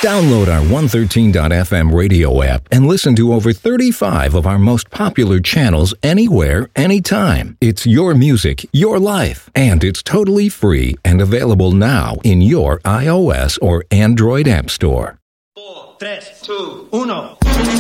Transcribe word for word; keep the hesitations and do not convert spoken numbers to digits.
Download our one thirteen dot f m radio app and listen to over thirty-five of our most popular channels anywhere, anytime. It's your music, your life, and it's totally free and available now in your iOS or Android app store. four, three, two, one